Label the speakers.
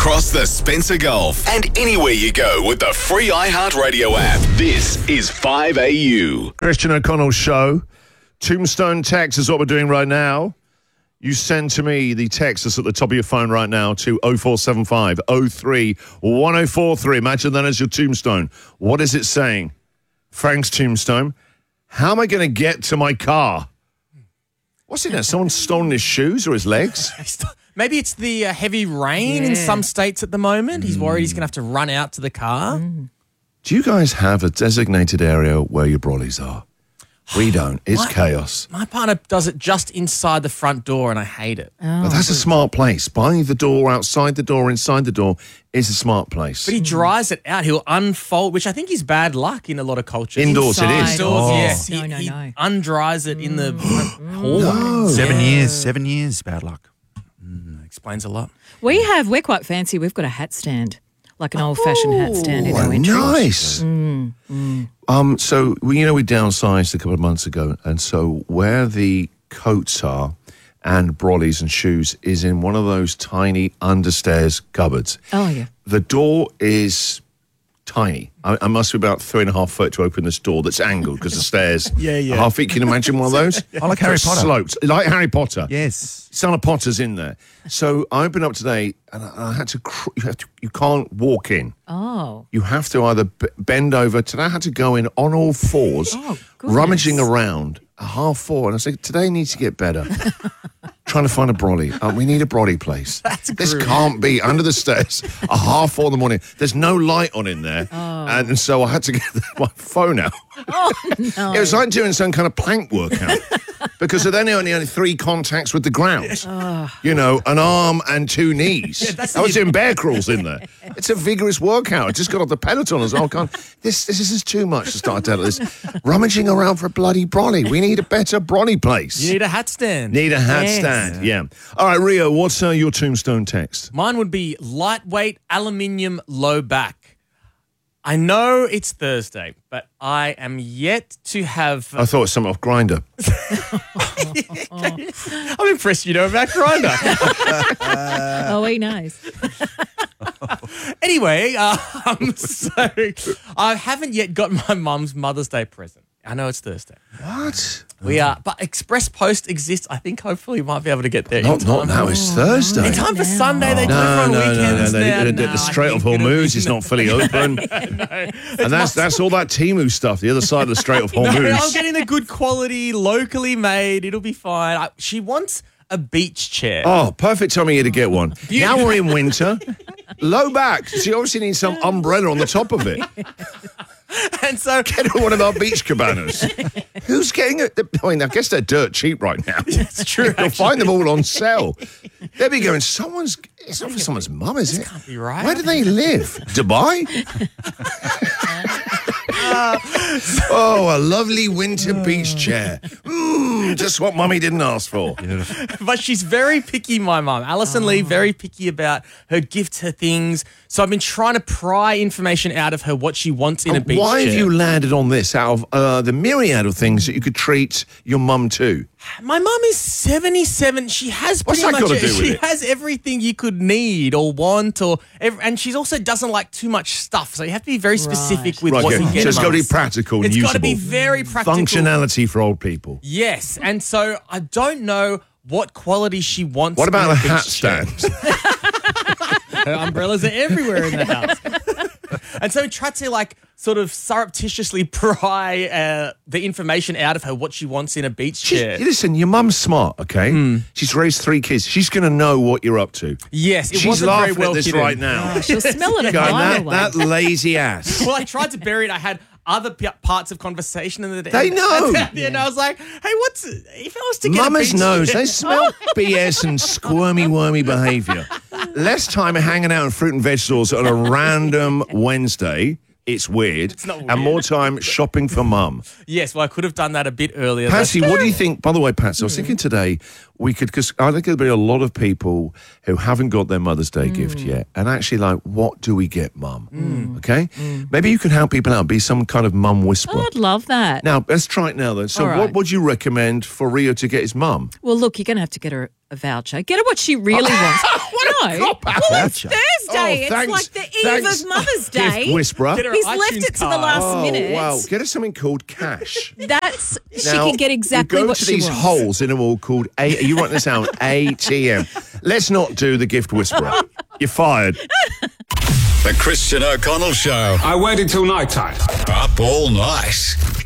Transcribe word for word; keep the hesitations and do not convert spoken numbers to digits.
Speaker 1: across the Spencer Gulf and anywhere you go with the free iHeartRadio app. This is five A U.
Speaker 2: Christian O'Connell's show. Tombstone text is what we're doing right now. You send to me the text that's at the top of your phone right now to oh four seven five oh three one oh four three. Imagine that as your tombstone. What is it saying? Frank's tombstone. How am I going to get to my car? What's in there? Someone's stolen his shoes or his legs?
Speaker 3: Maybe it's the uh, heavy rain yeah. in some states at the moment. He's worried he's going to have to run out to the car.
Speaker 2: Mm. Do you guys have a designated area where your brollies are? We don't. It's
Speaker 3: my,
Speaker 2: chaos.
Speaker 3: My partner does it just inside the front door, and I hate it.
Speaker 2: Oh, but that's a smart place. By the door, outside the door, inside the door is a smart place.
Speaker 3: But he dries it out. He'll unfold, which I think is bad luck in a lot of cultures.
Speaker 2: Indoors
Speaker 4: Inside.
Speaker 2: it is.
Speaker 3: Indoors,
Speaker 2: oh.
Speaker 3: yes.
Speaker 4: No,
Speaker 3: he,
Speaker 4: no,
Speaker 3: he
Speaker 4: no.
Speaker 3: undries it in the hallway.
Speaker 2: No.
Speaker 5: Seven
Speaker 3: Yeah.
Speaker 5: years, seven years, bad luck.
Speaker 3: Mm, explains a lot.
Speaker 4: We have, we're quite fancy. We've got a hat stand, like an old-fashioned hat stand in
Speaker 2: Oh,
Speaker 4: our entry.
Speaker 2: nice.
Speaker 4: Mm, mm.
Speaker 2: Um, so, we, you know, we downsized a couple of months ago, and so where the coats are and brollies and shoes is in one of those tiny understairs cupboards.
Speaker 4: Oh, yeah.
Speaker 2: The door is tiny. I, I must be about three and a half foot to open this door that's angled because the stairs
Speaker 3: Yeah, yeah.
Speaker 2: are half feet. Can you imagine one of those?
Speaker 5: I like Harry
Speaker 2: So
Speaker 5: Potter.
Speaker 2: Sloped. Like Harry Potter.
Speaker 5: Yes.
Speaker 2: Son of Potter's in there. So I opened up today and I, I had to, cr- you have to, you can't walk in.
Speaker 4: Oh.
Speaker 2: You have to either b- bend over. Today I had to go in on all fours,
Speaker 4: Oh, goodness.
Speaker 2: rummaging around, a half four. And I said, today needs to get better. Trying to find a brolly. Uh, we need a brolly place.
Speaker 3: That's
Speaker 2: this
Speaker 3: grim.
Speaker 2: can't be under the stairs, a half four in the morning. There's no light on in there.
Speaker 4: Oh.
Speaker 2: And so I had to get my phone out.
Speaker 4: Oh, no.
Speaker 2: It was like doing some kind of plank workout because there then only only three contacts with the ground.
Speaker 4: Oh.
Speaker 2: You know, an arm and two knees.
Speaker 3: Yeah, that's
Speaker 2: I was
Speaker 3: the-
Speaker 2: doing bear crawls in there. It's a vigorous workout. I just got off the Peloton as well. Can't, this, this is too much to start telling this. Rummaging around for a bloody brolly. We need a better brolly place.
Speaker 3: You need a hat stand.
Speaker 2: Need a hat
Speaker 4: Yes.
Speaker 2: stand, yeah. All right, Rio, what's uh, your tombstone text?
Speaker 3: Mine would be lightweight aluminium low back. I know it's Thursday, but I am yet to have...
Speaker 2: I thought it was something off Grindr.
Speaker 3: I'm impressed you know about Grindr.
Speaker 4: Oh, he knows.
Speaker 3: Anyway, um, so I haven't yet got my mum's Mother's Day present. I know it's Thursday.
Speaker 2: What?
Speaker 3: We are, but Express Post exists. I think hopefully we might be able to get there.
Speaker 2: Not,
Speaker 3: in
Speaker 2: not
Speaker 3: time.
Speaker 2: now, it's Thursday.
Speaker 3: In time for
Speaker 4: now.
Speaker 3: Sunday, they do it
Speaker 2: No,
Speaker 3: on
Speaker 2: no, no, no,
Speaker 3: weekends
Speaker 2: no.
Speaker 3: now.
Speaker 2: The, the,
Speaker 3: No,
Speaker 2: the
Speaker 3: I
Speaker 2: Strait of
Speaker 3: think it'll
Speaker 2: Hormuz
Speaker 3: be-
Speaker 2: is not fully open.
Speaker 3: no,
Speaker 2: And that's that's all that Temu stuff, the other side of the Strait of
Speaker 3: No, I'm
Speaker 2: Hormuz.
Speaker 3: getting the good quality, locally made. It'll be fine. I, she wants a beach chair.
Speaker 2: Oh, perfect time of year to get one. Now we're in winter. Low back. So you obviously need some umbrella on the top of it.
Speaker 3: And so
Speaker 2: Get one of our beach cabanas. Who's getting it? I mean, I guess they're dirt cheap right now.
Speaker 3: it's true.
Speaker 2: You'll find them all on sale. They'll be going, someone's, it's not for someone's mum, is it?
Speaker 3: Can't be right.
Speaker 2: Where do they live? Dubai? Oh, a lovely winter beach chair. Mmm, just what mummy didn't ask for.
Speaker 3: But she's very picky, my mum. Alison Lee, very picky about her gifts, her things. So I've been trying to pry information out of her what she wants in a beach
Speaker 2: Why
Speaker 3: chair.
Speaker 2: have you landed on this out of uh, the myriad of things that you could treat your mum to?
Speaker 3: My mum is seventy-seven. She has
Speaker 2: What's
Speaker 3: pretty
Speaker 2: that
Speaker 3: much
Speaker 2: got to do with
Speaker 3: she
Speaker 2: it?
Speaker 3: has everything you could need or want, or ev- and she also doesn't like too much stuff. So you have to be very specific
Speaker 4: Right.
Speaker 3: with
Speaker 2: Right,
Speaker 3: what
Speaker 2: okay.
Speaker 3: you get.
Speaker 2: So it's got to be
Speaker 3: mums.
Speaker 2: practical and
Speaker 3: It's
Speaker 2: usable.
Speaker 3: got to be very practical.
Speaker 2: Functionality for old people.
Speaker 3: Yes, and so I don't know what quality she wants.
Speaker 2: What about
Speaker 3: in
Speaker 2: a
Speaker 3: beach
Speaker 2: hat
Speaker 3: chair.
Speaker 2: stand?
Speaker 3: Her umbrellas are everywhere in the house. And so we tried to like sort of surreptitiously pry uh, the information out of her what she wants in a beach
Speaker 2: She's,
Speaker 3: chair.
Speaker 2: listen, your mum's smart, okay? She's raised three kids. She's going to know what you're up to.
Speaker 3: Yes, it
Speaker 2: She's
Speaker 3: wasn't very
Speaker 2: laughing
Speaker 3: well
Speaker 2: at this
Speaker 3: hidden.
Speaker 2: right now.
Speaker 4: Oh, she'll smell it a
Speaker 2: Going,
Speaker 4: mile
Speaker 2: that,
Speaker 4: away.
Speaker 2: that lazy ass.
Speaker 3: Well, I tried to bury it. I had other p- parts of conversation in the
Speaker 2: They know.
Speaker 3: And, and I was like, "Hey, what's if I was to get
Speaker 2: Mama's
Speaker 3: a beach
Speaker 2: nose,
Speaker 3: chair-
Speaker 2: they smell B S and squirmy, wormy behaviour. Less time hanging out in fruit and vegetables on a random Wednesday. It's weird. It's
Speaker 3: not
Speaker 2: And
Speaker 3: weird.
Speaker 2: more time shopping for mum.
Speaker 3: Yes, well, I could have done that a bit earlier.
Speaker 2: Patsy,
Speaker 3: That's
Speaker 2: what do you think? By the way, Patsy, I was thinking today, we could, because I think there'll be a lot of people who haven't got their Mother's Day gift yet, and actually like, what do we get, Mum? Okay, maybe you can help people out, be some kind of mum whisperer.
Speaker 4: Oh, I'd love that.
Speaker 2: Now let's try it now then. So,
Speaker 4: All right.
Speaker 2: what would you recommend for Rio to get his mum?
Speaker 4: Well, look, you're going to have to get her a voucher. Get her what she really wants.
Speaker 2: What a
Speaker 4: no,
Speaker 2: cop-out.
Speaker 4: well, it's Thursday.
Speaker 2: Oh,
Speaker 4: it's
Speaker 2: thanks.
Speaker 4: like the eve
Speaker 2: Thanks.
Speaker 4: of Mother's Day.
Speaker 2: Gift whisperer.
Speaker 3: Get her
Speaker 4: He's
Speaker 3: iTunes
Speaker 4: left it to the
Speaker 3: card.
Speaker 4: last
Speaker 2: Oh,
Speaker 4: minute.
Speaker 2: wow. Get her something called cash.
Speaker 4: That's she
Speaker 2: Now,
Speaker 4: can get exactly
Speaker 2: you go
Speaker 4: what
Speaker 2: to
Speaker 4: she
Speaker 2: these
Speaker 4: wants.
Speaker 2: holes in a wall called A. Are you writing this down? A T M. Let's not do the gift whisperer. You're fired.
Speaker 1: The Christian O'Connell Show.
Speaker 5: I waited till night time.
Speaker 1: Up all night.